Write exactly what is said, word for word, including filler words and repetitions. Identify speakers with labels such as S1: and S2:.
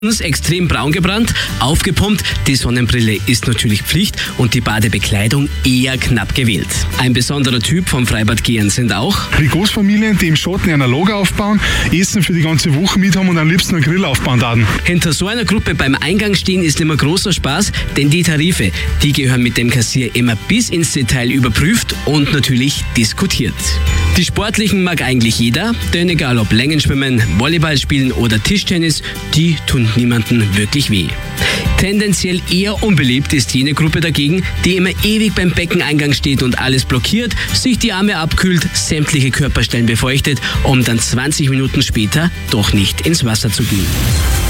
S1: Extrem braun gebrannt, aufgepumpt, die Sonnenbrille ist natürlich Pflicht und die Badebekleidung eher knapp gewählt. Ein besonderer Typ vom Freibadgehern sind auch
S2: die Großfamilien, die im Schatten ein Lager aufbauen, Essen für die ganze Woche mit haben und am liebsten einen Grill aufbauen daten.
S1: Hinter so einer Gruppe beim Eingang stehen ist immer großer Spaß, denn die Tarife, die gehören mit dem Kassier immer bis ins Detail überprüft und natürlich diskutiert. Die Sportlichen mag eigentlich jeder, denn egal ob Längenschwimmen, Volleyball spielen oder Tischtennis, die tun niemanden wirklich weh. Tendenziell eher unbeliebt ist jene Gruppe dagegen, die immer ewig beim Beckeneingang steht und alles blockiert, sich die Arme abkühlt, sämtliche Körperstellen befeuchtet, um dann zwanzig Minuten später doch nicht ins Wasser zu gehen.